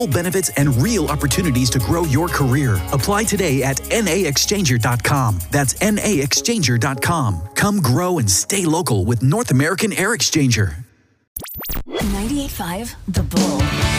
benefits and real opportunities to grow your career. Apply today at naexchanger.com. That's naexchanger.com. Come grow and stay local with North American Air Exchanger. 98.5 The Bull.